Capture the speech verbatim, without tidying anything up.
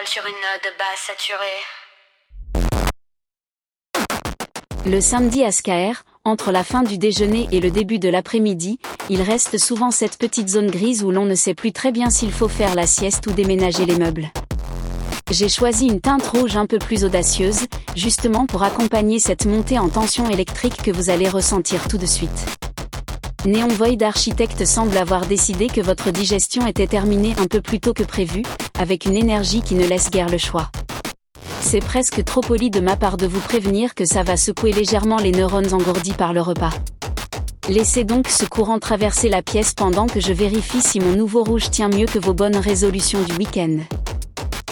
paroles sur une note de basse saturée. Le samedi à Skaer, entre la fin du déjeuner et le début de l'après-midi, il reste souvent cette petite zone grise où l'on ne sait plus très bien s'il faut faire la sieste ou déménager les meubles. J'ai choisi une teinte rouge un peu plus audacieuse, justement pour accompagner cette montée en tension électrique que vous allez ressentir tout de suite. Neon Void Architect semble avoir décidé que votre digestion était terminée un peu plus tôt que prévu, avec une énergie qui ne laisse guère le choix. C'est presque trop poli de ma part de vous prévenir que ça va secouer légèrement les neurones engourdis par le repas. Laissez donc ce courant traverser la pièce pendant que je vérifie si mon nouveau rouge tient mieux que vos bonnes résolutions du week-end.